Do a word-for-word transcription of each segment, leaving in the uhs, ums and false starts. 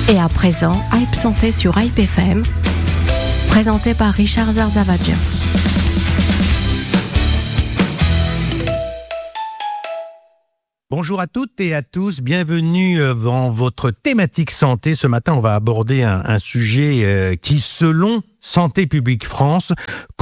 Et à présent, Hype Santé sur Hype F M, présenté par Richard Zarzavadja. Bonjour à toutes et à tous, bienvenue dans votre thématique santé. Ce matin, on va aborder un, un sujet qui, selon Santé publique France,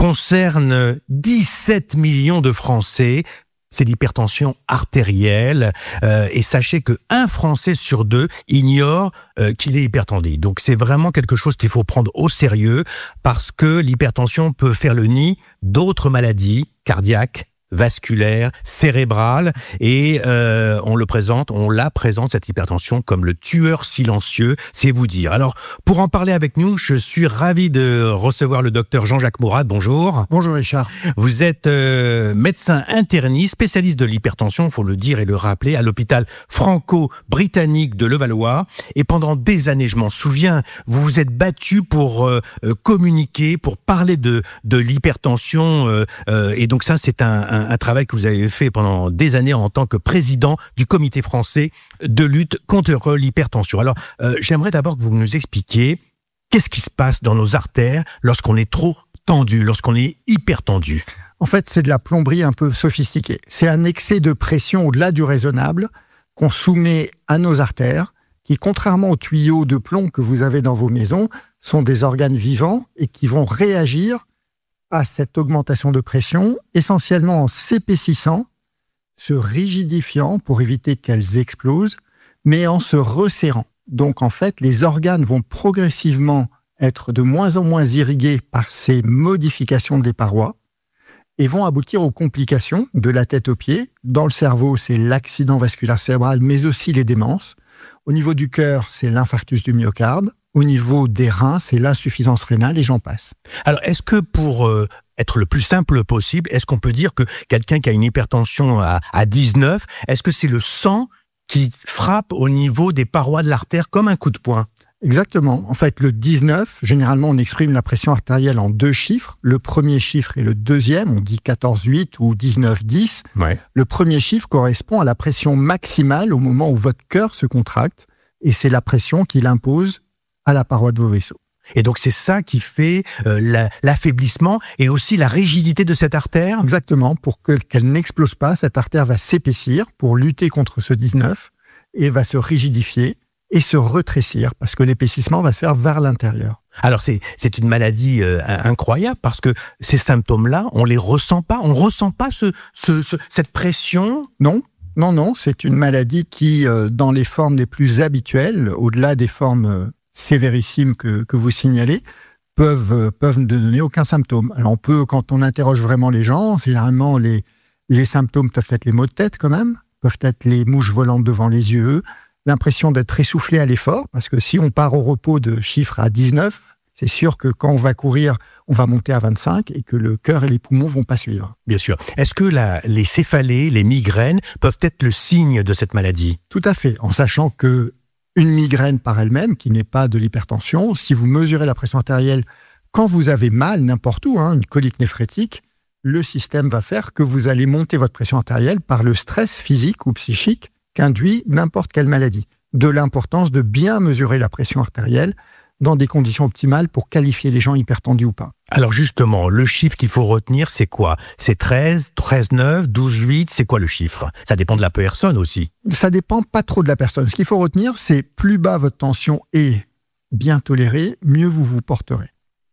concerne dix-sept millions de Français. C'est l'hypertension artérielle. Euh, et sachez qu'un Français sur deux ignore euh, qu'il est hypertendu. Donc c'est vraiment quelque chose qu'il faut prendre au sérieux parce que l'hypertension peut faire le nid d'autres maladies cardiaques, vasculaire, cérébrale, et euh, on le présente, on la présente, cette hypertension, comme le tueur silencieux, c'est vous dire. Alors, pour en parler avec nous, je suis ravi de recevoir le docteur Jean-Jacques Mourad. Bonjour. Bonjour Richard. Vous êtes euh, médecin interniste, spécialiste de l'hypertension, il faut le dire et le rappeler, à l'hôpital franco-britannique de Levallois, et pendant des années, je m'en souviens, vous vous êtes battu pour euh, communiquer, pour parler de, de l'hypertension, euh, euh, et donc ça, c'est un, un un travail que vous avez fait pendant des années en tant que président du comité français de lutte contre l'hypertension. Alors, euh, j'aimerais d'abord que vous nous expliquiez qu'est-ce qui se passe dans nos artères lorsqu'on est trop tendu, lorsqu'on est hypertendu. En fait, c'est de la plomberie un peu sophistiquée. C'est un excès de pression au-delà du raisonnable qu'on soumet à nos artères, qui, contrairement aux tuyaux de plomb que vous avez dans vos maisons, sont des organes vivants et qui vont réagir à cette augmentation de pression, essentiellement en s'épaississant, se rigidifiant pour éviter qu'elles explosent, mais en se resserrant. Donc en fait, les organes vont progressivement être de moins en moins irrigués par ces modifications des parois et vont aboutir aux complications de la tête aux pieds. Dans le cerveau, c'est l'accident vasculaire cérébral, mais aussi les démences. Au niveau du cœur, c'est l'infarctus du myocarde. Au niveau des reins, c'est l'insuffisance rénale et j'en passe. Alors, est-ce que pour euh, être le plus simple possible, est-ce qu'on peut dire que quelqu'un qui a une hypertension à, à dix-neuf, est-ce que c'est le sang qui frappe au niveau des parois de l'artère comme un coup de poing ? Exactement. En fait, le dix-neuf, généralement, on exprime la pression artérielle en deux chiffres. Le premier chiffre et le deuxième, on dit quatorze huit ou dix-neuf dix. Ouais. Le premier chiffre correspond à la pression maximale au moment où votre cœur se contracte et c'est la pression qu'il impose à la paroi de vos vaisseaux. Et donc c'est ça qui fait euh, la, l'affaiblissement et aussi la rigidité de cette artère ? Exactement, pour que, qu'elle n'explose pas, cette artère va s'épaissir pour lutter contre ce dix-neuf et va se rigidifier et se rétrécir parce que l'épaississement va se faire vers l'intérieur. Alors c'est, c'est une maladie euh, incroyable parce que ces symptômes-là, on les ressent pas, on ressent pas ce, ce, ce, cette pression ? Non. Non, non, c'est une maladie qui, euh, dans les formes les plus habituelles, au-delà des formes euh, sévérissimes que, que vous signalez, peuvent, euh, peuvent ne donner aucun symptôme. Alors on peut, quand on interroge vraiment les gens, généralement les, les symptômes peuvent être les maux de tête quand même, peuvent être les mouches volantes devant les yeux, l'impression d'être essoufflé à l'effort, parce que si on part au repos de chiffres à dix-neuf, c'est sûr que quand on va courir, on va monter à vingt-cinq et que le cœur et les poumons vont pas suivre. Bien sûr. Est-ce que la, les céphalées, les migraines peuvent être le signe de cette maladie ? Tout à fait, en sachant que une migraine par elle-même, qui n'est pas de l'hypertension, si vous mesurez la pression artérielle quand vous avez mal, n'importe où, hein, une colique néphrétique, le système va faire que vous allez monter votre pression artérielle par le stress physique ou psychique qu'induit n'importe quelle maladie. De l'importance de bien mesurer la pression artérielle dans des conditions optimales pour qualifier les gens hypertendus ou pas. Alors justement, le chiffre qu'il faut retenir, c'est quoi ? C'est treize, treize neuf, douze huit, c'est quoi le chiffre ? Ça dépend de la personne aussi. Ça dépend pas trop de la personne. Ce qu'il faut retenir, c'est plus bas votre tension est bien tolérée, mieux vous vous porterez.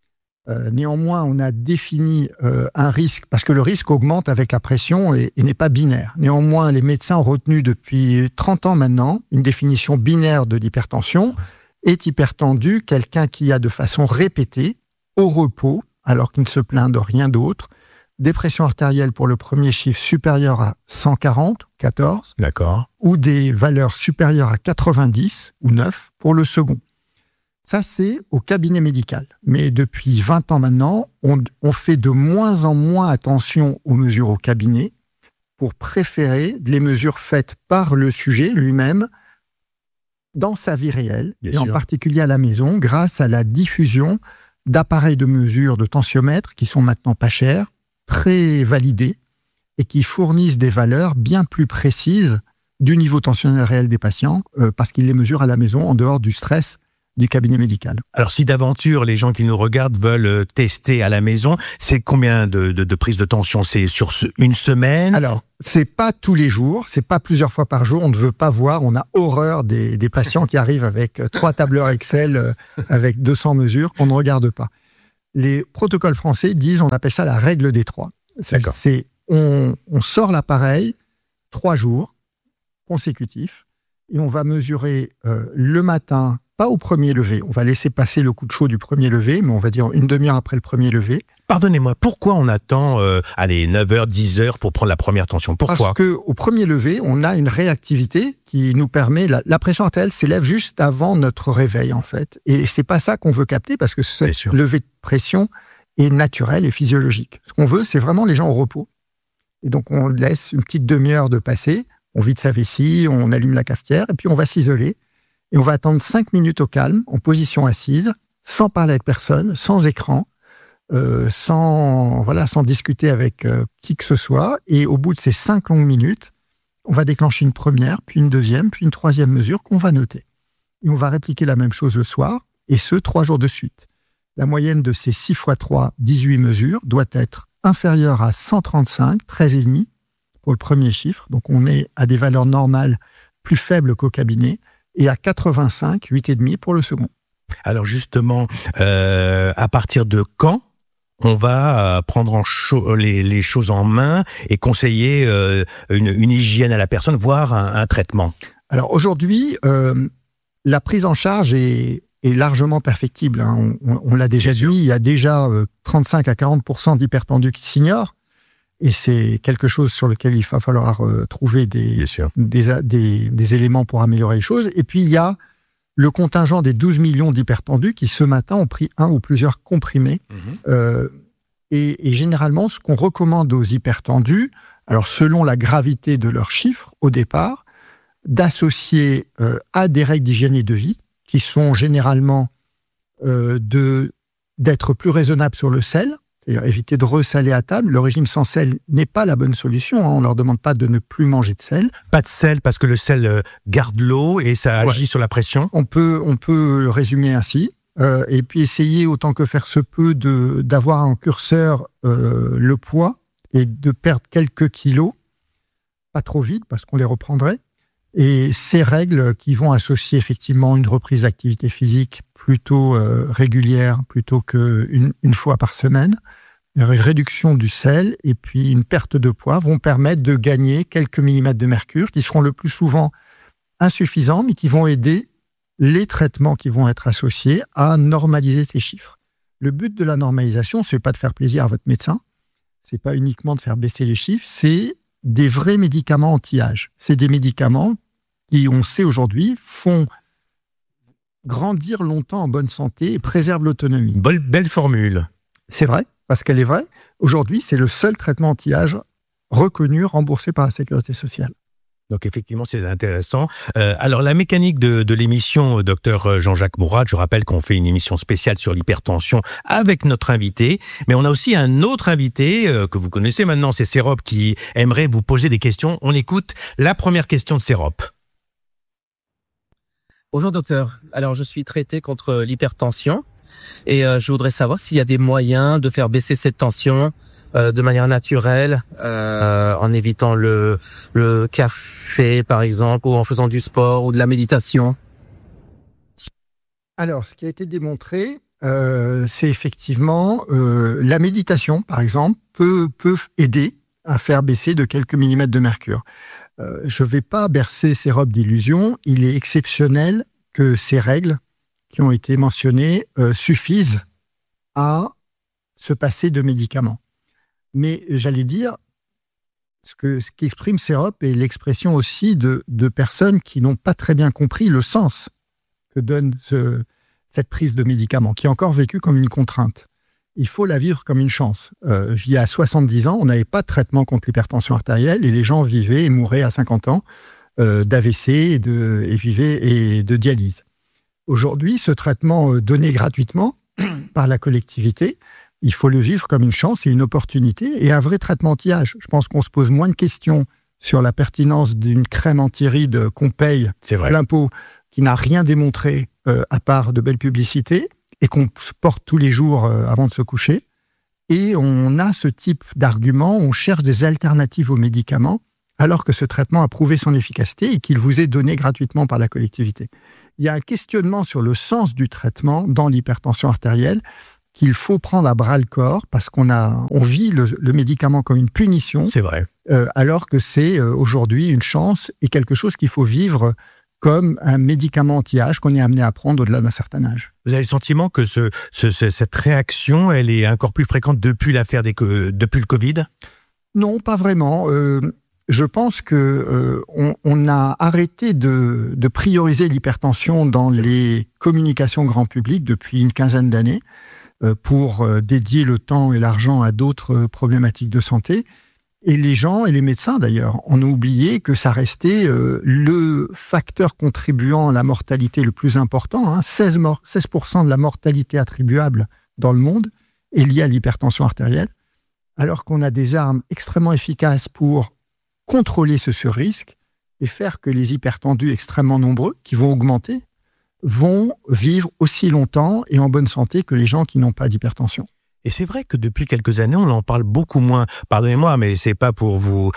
Euh, néanmoins, on a défini euh, un risque, parce que le risque augmente avec la pression et, et n'est pas binaire. Néanmoins, les médecins ont retenu depuis trente ans maintenant une définition binaire de l'hypertension. Est hypertendu quelqu'un qui a de façon répétée, au repos, alors qu'il ne se plaint de rien d'autre, des pressions artérielles pour le premier chiffre supérieures à cent quarante, quatorze, D'accord. ou des valeurs supérieures à quatre-vingt-dix ou neuf pour le second. Ça, c'est au cabinet médical. Mais depuis vingt ans maintenant, on, on fait de moins en moins attention aux mesures au cabinet pour préférer les mesures faites par le sujet lui-même dans sa vie réelle, Bien et sûr. en particulier à la maison, grâce à la diffusion d'appareils de mesure de tensiomètre qui sont maintenant pas chers, très validés, et qui fournissent des valeurs bien plus précises du niveau tensionnel réel des patients, euh, parce qu'ils les mesurent à la maison en dehors du stress du cabinet médical. Alors si d'aventure les gens qui nous regardent veulent tester à la maison, c'est combien de, de, de prises de tension? C'est sur une semaine? Alors, c'est pas tous les jours, c'est pas plusieurs fois par jour, on ne veut pas voir, on a horreur des, des patients qui arrivent avec trois tableurs Excel, avec deux cents mesures, on ne regarde pas. Les protocoles français disent, on appelle ça la règle des trois. C'est, c'est on, on sort l'appareil trois jours consécutifs et on va mesurer euh, le matin, pas au premier lever. On va laisser passer le coup de chaud du premier lever, mais on va dire une demi-heure après le premier lever. Pardonnez-moi, pourquoi on attend euh, allez, neuf heures, dix heures pour prendre la première tension? Pourquoi? Parce qu'au premier lever, on a une réactivité qui nous permet... La, la pression artérielle s'élève juste avant notre réveil, en fait. Et c'est pas ça qu'on veut capter, parce que ce lever de pression est naturel et physiologique. Ce qu'on veut, c'est vraiment les gens au repos. Et donc, on laisse une petite demi-heure de passer, on vide sa vessie, on allume la cafetière, et puis on va s'isoler. Et on va attendre cinq minutes au calme, en position assise, sans parler avec personne, sans écran, euh, sans, voilà, sans discuter avec euh, qui que ce soit. Et au bout de ces cinq longues minutes, on va déclencher une première, puis une deuxième, puis une troisième mesure qu'on va noter. Et on va répliquer la même chose le soir, et ce, trois jours de suite. La moyenne de ces six fois trois, dix-huit mesures, doit être inférieure à cent trente-cinq, treize virgule cinq pour le premier chiffre. Donc on est à des valeurs normales plus faibles qu'au cabinet, et à quatre-vingt-cinq, huit virgule cinq pour le second. Alors justement, euh, à partir de quand on va prendre en cho- les, les choses en main et conseiller euh, une, une hygiène à la personne, voire un, un traitement? Alors aujourd'hui, euh, la prise en charge est, est largement perfectible. Hein. On, on, on l'a déjà dit, il y a déjà euh, trente-cinq à quarante pour cent d'hypertendus qui s'ignorent. Et c'est quelque chose sur lequel il va falloir euh, trouver des, des, des, des éléments pour améliorer les choses. Et puis, il y a le contingent des douze millions d'hypertendus qui, ce matin, ont pris un ou plusieurs comprimés. Mmh. Euh, et, et généralement, ce qu'on recommande aux hypertendus, alors selon la gravité de leurs chiffres au départ, d'associer euh, à des règles d'hygiène et de vie qui sont généralement euh, de, d'être plus raisonnables sur le sel, c'est-à-dire éviter de ressaler à table. Le régime sans sel n'est pas la bonne solution. Hein. On ne leur demande pas de ne plus manger de sel. Pas de sel parce que le sel garde l'eau et ça agit ouais. sur la pression. On peut, on peut le résumer ainsi. Euh, et puis essayer autant que faire se peut de, d'avoir en curseur euh, le poids et de perdre quelques kilos. Pas trop vite parce qu'on les reprendrait. Et ces règles qui vont associer effectivement une reprise d'activité physique plutôt euh, régulière, plutôt qu'une une fois par semaine, une réduction du sel et puis une perte de poids vont permettre de gagner quelques millimètres de mercure qui seront le plus souvent insuffisants, mais qui vont aider les traitements qui vont être associés à normaliser ces chiffres. Le but de la normalisation, ce n'est pas de faire plaisir à votre médecin, ce n'est pas uniquement de faire baisser les chiffres, c'est des vrais médicaments anti-âge. C'est des médicaments qui, on sait aujourd'hui, font grandir longtemps en bonne santé et préservent l'autonomie. Belle, belle formule. C'est vrai, parce qu'elle est vraie. Aujourd'hui, c'est le seul traitement anti-âge reconnu, remboursé par la Sécurité sociale. Donc effectivement, c'est intéressant. Euh, alors la mécanique de, de l'émission, docteur Jean-Jacques Mourad, je rappelle qu'on fait une émission spéciale sur l'hypertension avec notre invité, mais on a aussi un autre invité euh, que vous connaissez maintenant, c'est Sérop, qui aimerait vous poser des questions. On écoute la première question de Sérop. Bonjour docteur, alors je suis traité contre l'hypertension et euh, je voudrais savoir s'il y a des moyens de faire baisser cette tension Euh, de manière naturelle, euh, en évitant le, le café, par exemple, ou en faisant du sport ou de la méditation. Alors, ce qui a été démontré, euh, c'est effectivement euh, la méditation, par exemple, peut, peut aider à faire baisser de quelques millimètres de mercure. Euh, je ne vais pas bercer ces robes d'illusion. Il est exceptionnel que ces règles qui ont été mentionnées euh, suffisent à se passer de médicaments. Mais j'allais dire, ce, que, ce qu'exprime Sérop est l'expression aussi de, de personnes qui n'ont pas très bien compris le sens que donne ce, cette prise de médicaments, qui est encore vécue comme une contrainte. Il faut la vivre comme une chance. Euh, il y a soixante-dix ans, on n'avait pas de traitement contre l'hypertension artérielle et les gens vivaient et mouraient à cinquante ans euh, d'A V C et de, et vivaient, et de dialyse. Aujourd'hui, ce traitement euh, donné gratuitement par la collectivité, il faut le vivre comme une chance et une opportunité et un vrai traitement anti-âge. Je pense qu'on se pose moins de questions sur la pertinence d'une crème anti-rides qu'on paye plein pot, qui n'a rien démontré euh, à part de belles publicités et qu'on porte tous les jours euh, avant de se coucher. Et on a ce type d'argument, on cherche des alternatives aux médicaments alors que ce traitement a prouvé son efficacité et qu'il vous est donné gratuitement par la collectivité. Il y a un questionnement sur le sens du traitement dans l'hypertension artérielle qu'il faut prendre à bras-le-corps parce qu'on a, on vit le, le médicament comme une punition. C'est vrai. Euh, alors que c'est euh, aujourd'hui une chance et quelque chose qu'il faut vivre comme un médicament anti-âge qu'on est amené à prendre au-delà d'un certain âge. Vous avez le sentiment que ce, ce, ce, cette réaction, elle est encore plus fréquente depuis l'affaire des, depuis le Covid ? Non, pas vraiment. Euh, je pense que euh, on, on a arrêté de, de prioriser l'hypertension dans les communications grand public depuis une quinzaine d'années euh, pour euh, dédier le temps et l'argent à d'autres euh, problématiques de santé. Et les gens, et les médecins d'ailleurs, on a oublié que ça restait euh, le facteur contribuant à la mortalité le plus important. Hein, seize pour cent de la mortalité attribuable dans le monde est liée à l'hypertension artérielle, alors qu'on a des armes extrêmement efficaces pour contrôler ce surrisque et faire que les hypertendus extrêmement nombreux, qui vont augmenter, vont vivre aussi longtemps et en bonne santé que les gens qui n'ont pas d'hypertension. Et c'est vrai que depuis quelques années, on en parle beaucoup moins. Pardonnez-moi, mais c'est pas pour vous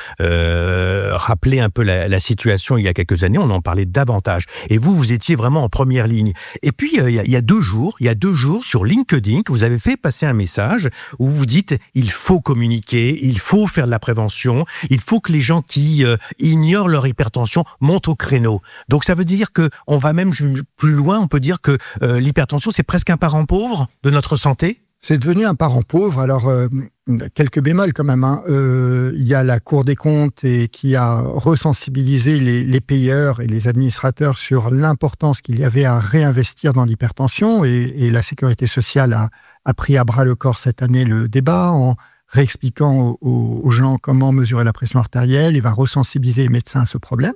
euh, rappeler un peu la, la situation il y a quelques années, on en parlait davantage. Et vous, vous étiez vraiment en première ligne. Et puis, euh, il, y a, il y a deux jours, il y a deux jours, sur LinkedIn, que vous avez fait passer un message où vous dites « il faut communiquer, il faut faire de la prévention, il faut que les gens qui euh, ignorent leur hypertension montent au créneau ». Donc, ça veut dire qu'on va même plus loin, on peut dire que euh, l'hypertension, c'est presque un parent pauvre de notre santé ? C'est devenu un parent pauvre. Alors, euh, quelques bémols quand même. Hein. Euh, il y a la Cour des comptes et qui a resensibilisé les, les payeurs et les administrateurs sur l'importance qu'il y avait à réinvestir dans l'hypertension. Et, et la Sécurité sociale a, a pris à bras le corps cette année le débat en réexpliquant aux, aux gens comment mesurer la pression artérielle et va resensibiliser les médecins à ce problème.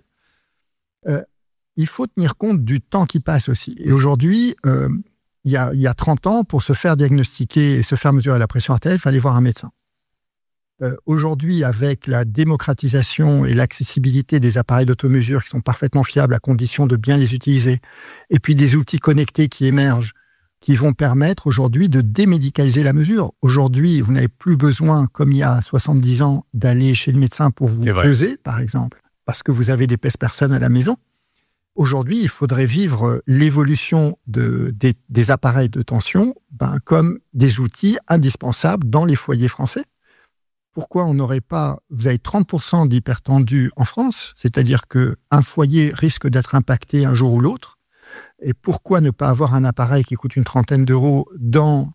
Euh, il faut tenir compte du temps qui passe aussi. Et aujourd'hui... Euh, Il y, a, il y a trente ans, pour se faire diagnostiquer et se faire mesurer la pression artérielle, il fallait voir un médecin. Euh, aujourd'hui, avec la démocratisation et l'accessibilité des appareils d'automesure qui sont parfaitement fiables à condition de bien les utiliser, et puis des outils connectés qui émergent, qui vont permettre aujourd'hui de démédicaliser la mesure. Aujourd'hui, vous n'avez plus besoin, comme il y a soixante-dix ans, d'aller chez le médecin pour vous peser, par exemple, parce que vous avez des pèse-personnes à la maison. Aujourd'hui, il faudrait vivre l'évolution de, des, des appareils de tension ben, comme des outils indispensables dans les foyers français. Pourquoi on n'aurait pas... Vous avez trente pour cent d'hypertendus en France, c'est-à-dire qu'un foyer risque d'être impacté un jour ou l'autre. Et pourquoi ne pas avoir un appareil qui coûte une trentaine d'euros dans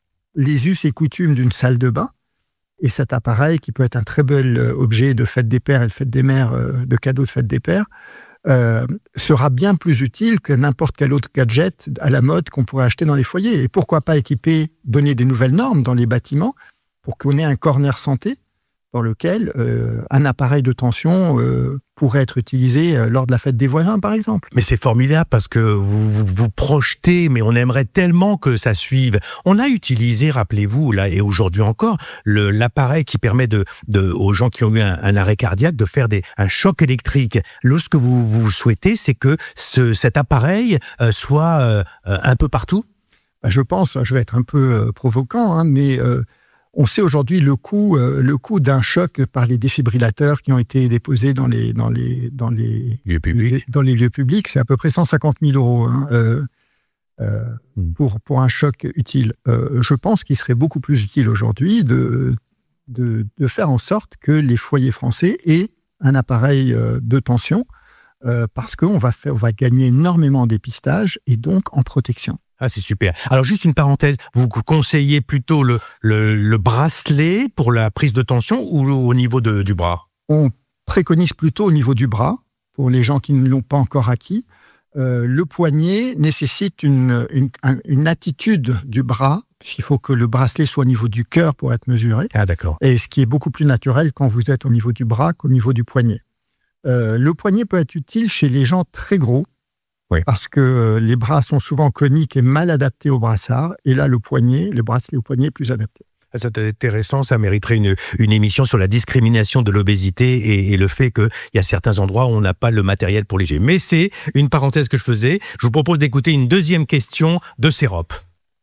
les us et coutumes d'une salle de bain ? Et cet appareil, qui peut être un très bel objet de fête des pères et de fête des mères, de cadeau de fête des pères, Euh, sera bien plus utile que n'importe quel autre gadget à la mode qu'on pourrait acheter dans les foyers. Et pourquoi pas équiper, donner des nouvelles normes dans les bâtiments pour qu'on ait un corner santé dans lequel euh, un appareil de tension euh, pourrait être utilisé euh, lors de la fête des voisins, par exemple. Mais c'est formidable parce que vous, vous vous projetez, mais on aimerait tellement que ça suive. On a utilisé, rappelez-vous, là et aujourd'hui encore, le, l'appareil qui permet de, de, aux gens qui ont eu un, un arrêt cardiaque de faire des, un choc électrique. Là, ce que vous, vous souhaitez, c'est que ce, cet appareil euh, soit euh, un peu partout. Je pense, je vais être un peu euh, provocant, hein, mais... Euh, On sait aujourd'hui le coût, euh, le coût d'un choc par les défibrillateurs qui ont été déposés dans les, dans les, dans les, lieux publics. Dans les lieux publics, c'est à peu près cent cinquante mille euros hein, euh, euh, hmm. pour, pour un choc utile. Euh, je pense qu'il serait beaucoup plus utile aujourd'hui de, de, de faire en sorte que les foyers français aient un appareil euh, de tension euh, parce qu'on va, faire, on va gagner énormément en dépistage et donc en protection. Ah, c'est super. Alors, juste une parenthèse, vous conseillez plutôt le, le, le bracelet pour la prise de tension ou au niveau de, du bras ? On préconise plutôt au niveau du bras, pour les gens qui ne l'ont pas encore acquis. Euh, le poignet nécessite une, une, une attitude du bras, puisqu'il faut que le bracelet soit au niveau du cœur pour être mesuré. Ah, d'accord. Et ce qui est beaucoup plus naturel quand vous êtes au niveau du bras qu'au niveau du poignet. Euh, le poignet peut être utile chez les gens très gros, oui. Parce que euh, les bras sont souvent coniques et mal adaptés au brassard. Et là, le poignet, le bracelet au poignet est plus adapté. C'est intéressant, ça mériterait une, une émission sur la discrimination de l'obésité et, et le fait qu'il y a certains endroits où on n'a pas le matériel pour les suivre. Mais c'est une parenthèse que je faisais. Je vous propose d'écouter une deuxième question de Sérop.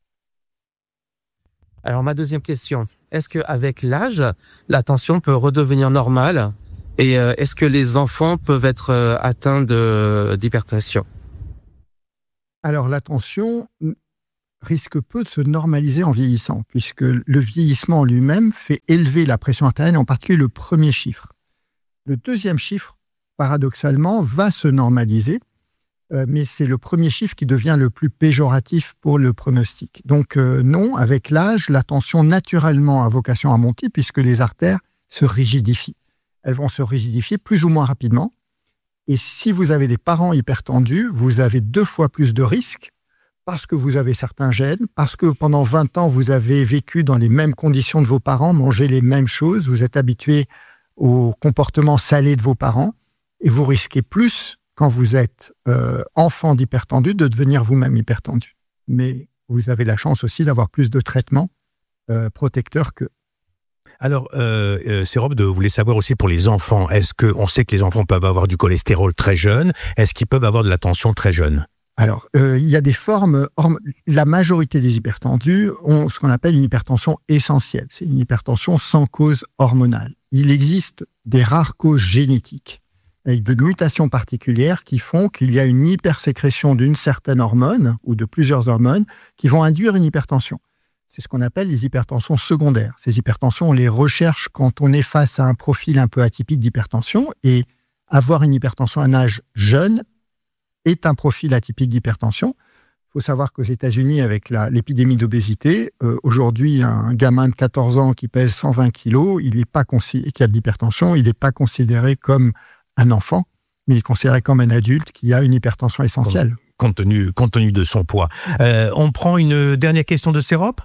Alors ma deuxième question, est-ce qu'avec l'âge, la tension peut redevenir normale et euh, est-ce que les enfants peuvent être euh, atteints de, d'hypertension? Alors la tension risque peu de se normaliser en vieillissant, puisque le vieillissement en lui-même fait élever la pression artérielle, en particulier le premier chiffre. Le deuxième chiffre, paradoxalement, va se normaliser, euh, mais c'est le premier chiffre qui devient le plus péjoratif pour le pronostic. Donc euh, non, avec l'âge, la tension naturellement a vocation à monter, puisque les artères se rigidifient. Elles vont se rigidifier plus ou moins rapidement, et si vous avez des parents hypertendus, vous avez deux fois plus de risques, parce que vous avez certains gènes, parce que pendant vingt ans, vous avez vécu dans les mêmes conditions de vos parents, mangé les mêmes choses, vous êtes habitué au comportement salé de vos parents, et vous risquez plus, quand vous êtes euh, enfant d'hypertendu, de devenir vous-même hypertendu. Mais vous avez la chance aussi d'avoir plus de traitements euh, protecteurs que... Alors, euh, euh, Sérop, vous voulez savoir aussi pour les enfants, est-ce qu'on sait que les enfants peuvent avoir du cholestérol très jeune? Est-ce qu'ils peuvent avoir de la tension très jeune? Alors, euh, il y a des formes, la majorité des hypertendus ont ce qu'on appelle une hypertension essentielle. C'est une hypertension sans cause hormonale. Il existe des rares causes génétiques avec de mutations particulières qui font qu'il y a une hypersécrétion d'une certaine hormone ou de plusieurs hormones qui vont induire une hypertension. C'est ce qu'on appelle les hypertensions secondaires. Ces hypertensions, on les recherche quand on est face à un profil un peu atypique d'hypertension, et avoir une hypertension à un âge jeune est un profil atypique d'hypertension. Il faut savoir qu'aux États-Unis, avec la, l'épidémie d'obésité, euh, aujourd'hui, un gamin de quatorze ans qui pèse cent vingt kilos, il est pas consi- qui a de l'hypertension, il n'est pas considéré comme un enfant, mais il est considéré comme un adulte qui a une hypertension essentielle. Compte tenu, compte tenu de son poids. Euh, on prend une dernière question de Sérop.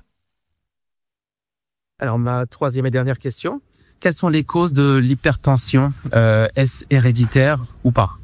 Alors ma troisième et dernière question, quelles sont les causes de l'hypertension? euh, Est-ce héréditaire ou pas?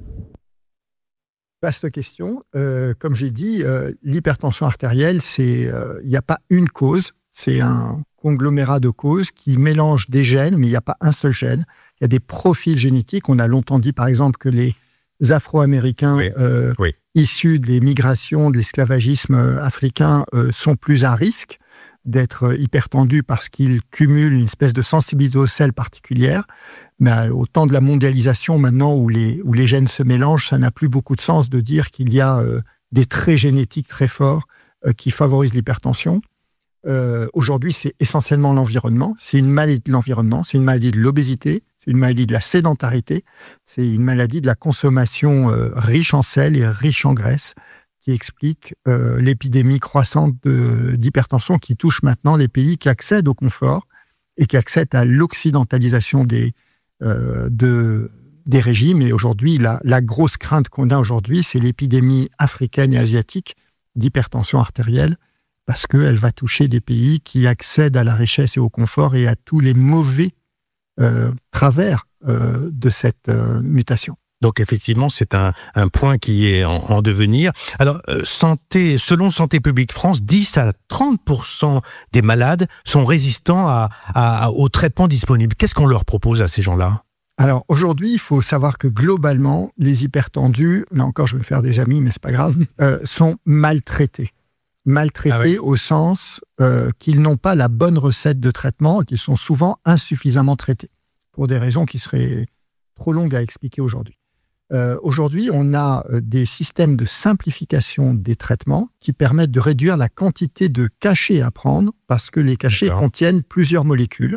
Vaste question. Euh, comme j'ai dit, euh, l'hypertension artérielle, c'est, euh, il n'y a pas une cause, c'est un conglomérat de causes qui mélange des gènes, mais il n'y a pas un seul gène. Il y a des profils génétiques. On a longtemps dit, par exemple, que les Afro-Américains oui. Euh, oui. issus des migrations, de l'esclavagisme africain euh, sont plus à risque d'être hypertendus parce qu'ils cumulent une espèce de sensibilité au sel particulière. Mais au temps de la mondialisation, maintenant, où les, où les gènes se mélangent, ça n'a plus beaucoup de sens de dire qu'il y a euh, des traits génétiques très forts euh, qui favorisent l'hypertension. Euh, aujourd'hui, c'est essentiellement l'environnement. C'est une maladie de l'environnement, c'est une maladie de l'obésité, c'est une maladie de la sédentarité, c'est une maladie de la consommation euh, riche en sel et riche en graisse qui explique euh, l'épidémie croissante de, d'hypertension qui touche maintenant les pays qui accèdent au confort et qui accèdent à l'occidentalisation des Euh, de, des régimes. Et aujourd'hui, la, la grosse crainte qu'on a aujourd'hui, c'est l'épidémie africaine et asiatique d'hypertension artérielle, parce qu'elle va toucher des pays qui accèdent à la richesse et au confort et à tous les mauvais euh, travers euh, de cette euh, mutation. Donc effectivement, c'est un, un point qui est en, en devenir. Alors, euh, santé, selon Santé publique France, dix à trente pour cent des malades sont résistants à, à, aux traitements disponibles. Qu'est-ce qu'on leur propose à ces gens-là? Alors aujourd'hui, il faut savoir que globalement, les hypertendus, là encore je vais me faire des amis, mais c'est pas grave, euh, sont maltraités. Maltraités ah oui. au sens euh, qu'ils n'ont pas la bonne recette de traitement et qu'ils sont souvent insuffisamment traités, pour des raisons qui seraient trop longues à expliquer aujourd'hui. Euh, aujourd'hui, on a euh, des systèmes de simplification des traitements qui permettent de réduire la quantité de cachets à prendre parce que les cachets D'accord. contiennent plusieurs molécules.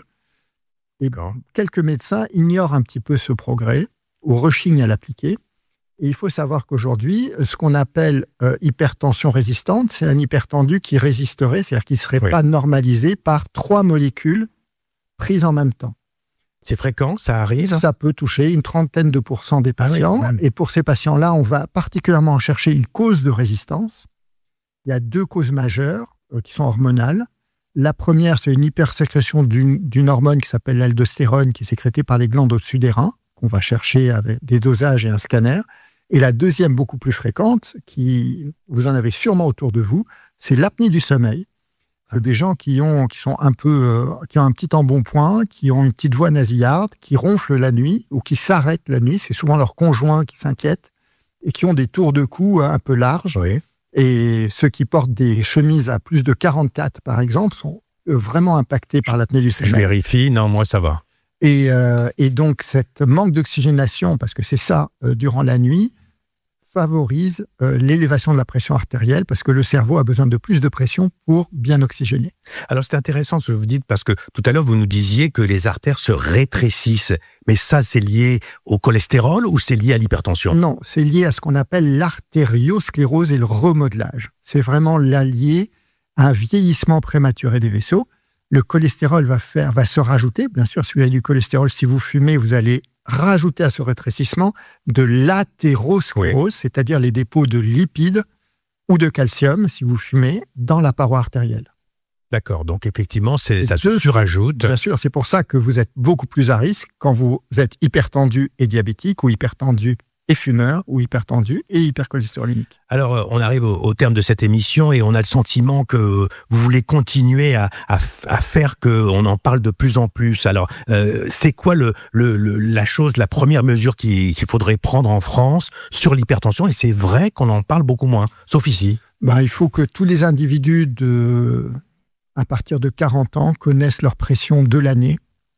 Et D'accord. quelques médecins ignorent un petit peu ce progrès ou rechignent à l'appliquer. Et il faut savoir qu'aujourd'hui, ce qu'on appelle euh, hypertension résistante, c'est un hypertendu qui résisterait, c'est-à-dire qui ne serait oui. pas normalisé par trois molécules prises en même temps. C'est fréquent, ça arrive? Ça peut toucher une trentaine de pourcents des patients. Ah oui, et pour ces patients-là, on va particulièrement chercher une cause de résistance. Il y a deux causes majeures euh, qui sont hormonales. La première, c'est une hypersécrétion d'une, d'une hormone qui s'appelle l'aldostérone, qui est sécrétée par les glandes au-dessus des reins, qu'on va chercher avec des dosages et un scanner. Et la deuxième, beaucoup plus fréquente, qui vous en avez sûrement autour de vous, c'est l'apnée du sommeil. C'est des gens qui ont, qui sont un peu, euh, qui ont un petit embonpoint, qui ont une petite voix nasillarde, qui ronflent la nuit ou qui s'arrêtent la nuit. C'est souvent leur conjoint qui s'inquiète et qui ont des tours de cou un peu larges. Oui. Et ceux qui portent des chemises à plus de quarante-quatre, par exemple, sont euh, vraiment impactés par l'apnée du sommeil. Je vérifie. Non, moi, ça va. Et, euh, et donc, cette manque d'oxygénation, parce que c'est ça, euh, durant la nuit, favorise euh, l'élévation de la pression artérielle parce que le cerveau a besoin de plus de pression pour bien oxygéner. Alors, c'est intéressant ce que vous dites parce que tout à l'heure, vous nous disiez que les artères se rétrécissent. Mais ça, c'est lié au cholestérol ou c'est lié à l'hypertension? Non, c'est lié à ce qu'on appelle l'artériosclérose et le remodelage. C'est vraiment là lié à un vieillissement prématuré des vaisseaux. Le cholestérol va, faire, va se rajouter. Bien sûr, si vous avez du cholestérol, si vous fumez, vous allez rajouter à ce rétrécissement de l'athérosclérose, oui. C'est-à-dire les dépôts de lipides ou de calcium, si vous fumez, dans la paroi artérielle. D'accord, donc effectivement, c'est, ça deux, se surajoute. Bien sûr, c'est pour ça que vous êtes beaucoup plus à risque quand vous êtes hypertendu et diabétique ou hypertendu et fumeur ou hypertendu et hypercholestérolémique. Alors, on arrive au, au terme de cette émission et on a le sentiment que vous voulez continuer à, à, à faire qu'on en parle de plus en plus. Alors, euh, c'est quoi le, le, le, la chose, la première mesure qu'il, qu'il faudrait prendre en France sur l'hypertension? Et c'est vrai qu'on en parle beaucoup moins, sauf ici. Ben, il faut que tous les individus de, à partir de quarante ans connaissent leur pression de l'année,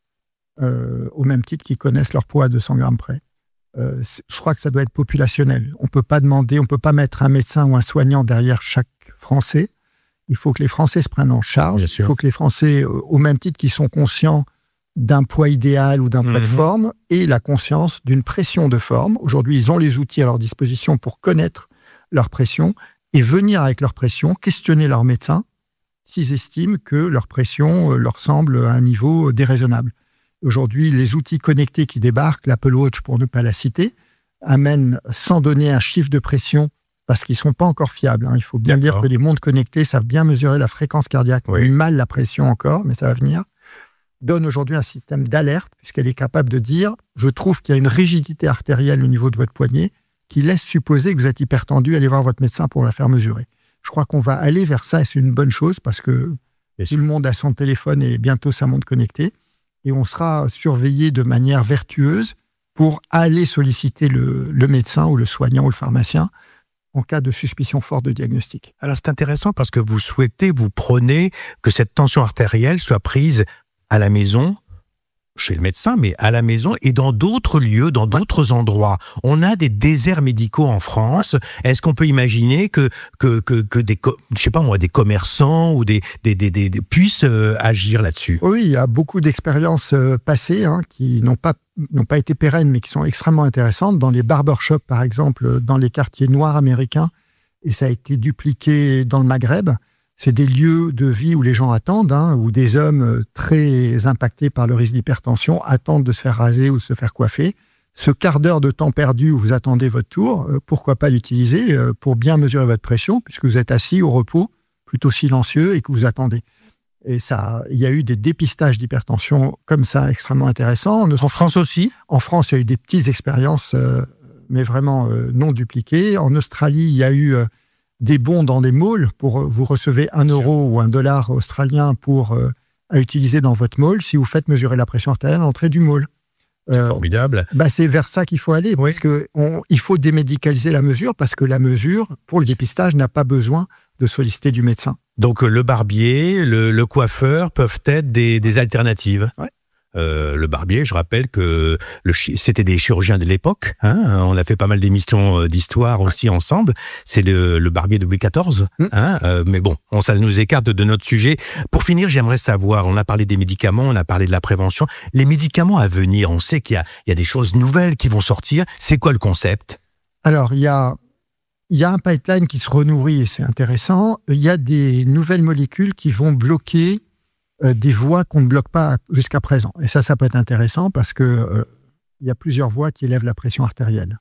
euh, au même titre qu'ils connaissent leur poids à deux cents grammes près. Euh, je crois que ça doit être populationnel. On ne peut pas demander, on ne peut pas mettre un médecin ou un soignant derrière chaque Français. Il faut que les Français se prennent en charge. Il faut que les Français, au même titre qu'ils sont conscients d'un poids idéal ou d'un poids mmh. de forme, aient la conscience d'une pression de forme. Aujourd'hui, ils ont les outils à leur disposition pour connaître leur pression et venir avec leur pression, questionner leur médecin s'ils estiment que leur pression leur semble à un niveau déraisonnable. Aujourd'hui, les outils connectés qui débarquent, l'Apple Watch pour ne pas la citer, amènent sans donner un chiffre de pression parce qu'ils ne sont pas encore fiables. Hein. Il faut bien D'accord. dire que les montres connectées savent bien mesurer la fréquence cardiaque, oui. mal la pression encore, mais ça va venir. Donne aujourd'hui un système d'alerte puisqu'elle est capable de dire « Je trouve qu'il y a une rigidité artérielle au niveau de votre poignet qui laisse supposer que vous êtes hypertendu, allez voir votre médecin pour la faire mesurer. » Je crois qu'on va aller vers ça et c'est une bonne chose parce que Bien tout sûr. Le monde a son téléphone et bientôt sa montre connectée. Et on sera surveillé de manière vertueuse pour aller solliciter le, le médecin ou le soignant ou le pharmacien en cas de suspicion forte de diagnostic. Alors c'est intéressant parce que vous souhaitez, vous prenez que cette tension artérielle soit prise à la maison, chez le médecin, mais à la maison et dans d'autres lieux, dans d'autres endroits. On a des déserts médicaux en France. Est-ce qu'on peut imaginer que que que, que des je sais pas moi des commerçants ou des des des, des, des puissent euh, agir là-dessus? Oui, il y a beaucoup d'expériences euh, passées hein, qui n'ont pas n'ont pas été pérennes, mais qui sont extrêmement intéressantes dans les barbershops, par exemple, dans les quartiers noirs américains, et ça a été dupliqué dans le Maghreb. C'est des lieux de vie où les gens attendent, hein, où des hommes très impactés par le risque d'hypertension attendent de se faire raser ou de se faire coiffer. Ce quart d'heure de temps perdu où vous attendez votre tour, euh, pourquoi pas l'utiliser euh, pour bien mesurer votre pression, puisque vous êtes assis au repos, plutôt silencieux et que vous attendez. Et ça, il y a eu des dépistages d'hypertension comme ça extrêmement intéressants. En France aussi? En France, il y a eu des petites expériences, euh, mais vraiment euh, non dupliquées. En Australie, il y a eu... Euh, des bons dans des malls pour vous recevez un euro ou un dollar australien pour euh, à utiliser dans votre mall si vous faites mesurer la pression artérielle à l'entrée du mall. C'est euh, formidable. Bah c'est vers ça qu'il faut aller oui. parce que on, il faut démédicaliser la mesure parce que la mesure pour le dépistage n'a pas besoin de solliciter du médecin. Donc le barbier, le, le coiffeur peuvent être des, des alternatives. Ouais. Euh, le barbier, je rappelle que le chi- c'était des chirurgiens de l'époque. Hein, on a fait pas mal d'émissions d'histoire aussi ouais. ensemble. C'est le, le barbier de Louis quatorze. Mmh. Hein, euh, mais bon, on, ça nous écarte de notre sujet. Pour finir, j'aimerais savoir, on a parlé des médicaments, on a parlé de la prévention. Les médicaments à venir, on sait qu'il y a, il y a des choses nouvelles qui vont sortir. C'est quoi le concept? Alors, il y a, il y a un pipeline qui se renourrit et c'est intéressant. Il y a des nouvelles molécules qui vont bloquer des voies qu'on ne bloque pas jusqu'à présent. Et ça, ça peut être intéressant parce que euh, il y a plusieurs voies qui élèvent la pression artérielle.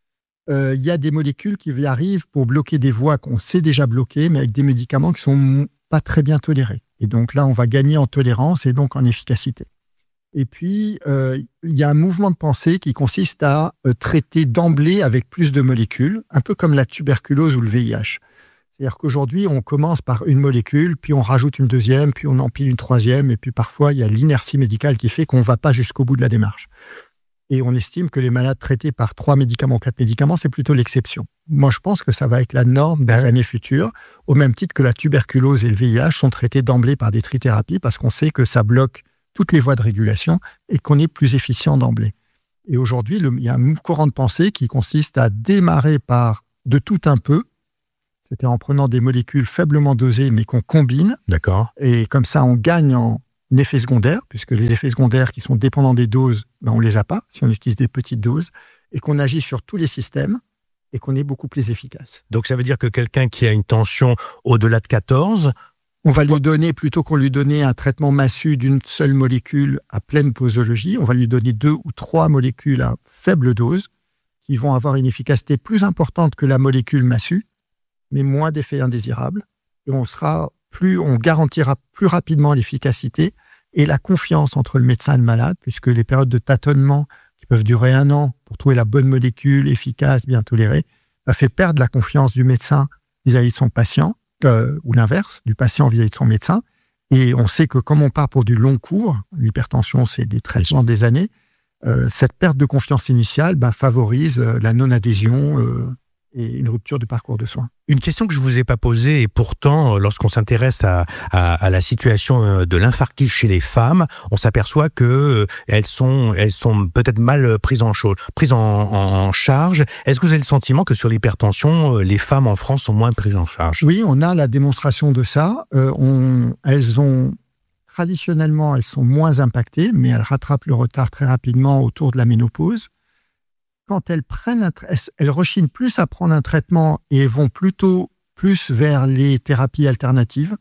Euh, il y a des molécules qui arrivent pour bloquer des voies qu'on sait déjà bloquer, mais avec des médicaments qui ne sont pas très bien tolérés. Et donc là, on va gagner en tolérance et donc en efficacité. Et puis, euh, il y a un mouvement de pensée qui consiste à euh, traiter d'emblée avec plus de molécules, un peu comme la tuberculose ou le V I H. C'est-à-dire qu'aujourd'hui, on commence par une molécule, puis on rajoute une deuxième, puis on empile une troisième, et puis parfois, il y a l'inertie médicale qui fait qu'on ne va pas jusqu'au bout de la démarche. Et on estime que les malades traités par trois médicaments, quatre médicaments, c'est plutôt l'exception. Moi, je pense que ça va être la norme des années futures, au même titre que la tuberculose et le V I H sont traités d'emblée par des trithérapies, parce qu'on sait que ça bloque toutes les voies de régulation et qu'on est plus efficient d'emblée. Et aujourd'hui, le, il y a un courant de pensée qui consiste à démarrer par de tout un peu, c'est-à-dire en prenant des molécules faiblement dosées, mais qu'on combine. D'accord. Et comme ça, on gagne en effets secondaires, puisque les effets secondaires qui sont dépendants des doses, ben on ne les a pas si on utilise des petites doses, et qu'on agit sur tous les systèmes, et qu'on est beaucoup plus efficace. Donc ça veut dire que quelqu'un qui a une tension au-delà de quatorze... On va lui donner, plutôt qu'on lui donner un traitement massu d'une seule molécule à pleine posologie, on va lui donner deux ou trois molécules à faible dose, qui vont avoir une efficacité plus importante que la molécule massue, mais moins d'effets indésirables, et on sera plus, on garantira plus rapidement l'efficacité et la confiance entre le médecin et le malade, puisque les périodes de tâtonnement qui peuvent durer un an pour trouver la bonne molécule efficace, bien tolérée, va faire perdre la confiance du médecin vis-à-vis de son patient, euh, ou l'inverse, du patient vis-à-vis de son médecin. Et on sait que comme on part pour du long cours, l'hypertension, c'est des traitements des années, euh, cette perte de confiance initiale bah, favorise euh, la non-adhésion euh, et une rupture du parcours de soins. Une question que je ne vous ai pas posée, et pourtant, lorsqu'on s'intéresse à, à, à la situation de l'infarctus chez les femmes, on s'aperçoit qu'elles sont, elles sont peut-être mal prises en, chose, prises en, en charge. Est-ce que vous avez le sentiment que sur l'hypertension, les femmes en France sont moins prises en charge? Oui, on a la démonstration de ça. Euh, on, elles ont, traditionnellement, elles sont moins impactées, mais elles rattrapent le retard très rapidement autour de la ménopause. Quand elles prennent un tra- elles rechignent plus à prendre un traitement et vont plutôt plus vers les thérapies alternatives,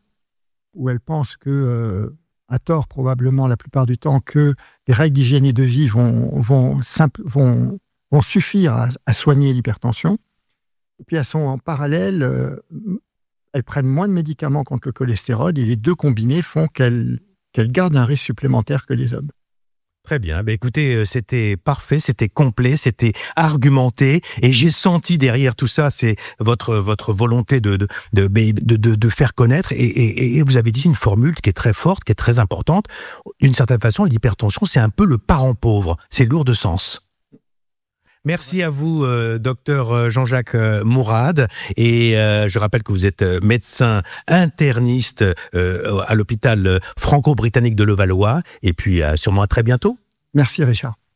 où elles pensent que, euh, à tort probablement la plupart du temps, que les règles d'hygiène et de vie vont, vont, simple, vont, vont suffire à, à soigner l'hypertension. Et puis elles sont en parallèle, euh, elles prennent moins de médicaments contre le cholestérol et les deux combinés font qu'elles, qu'elles gardent un risque supplémentaire que les hommes. Très bien. Ben écoutez, c'était parfait, c'était complet, c'était argumenté, et j'ai senti derrière tout ça, c'est votre votre volonté de de de de, de, de faire connaître. Et, et, et vous avez dit une formule qui est très forte, qui est très importante. D'une certaine façon, l'hypertension, c'est un peu le parent pauvre. C'est lourd de sens. Merci à vous, euh, docteur Jean-Jacques Mourad. Et euh, je rappelle que vous êtes médecin interniste euh, à l'hôpital franco-britannique de Levallois. Et puis, euh, sûrement à très bientôt. Merci, Richard.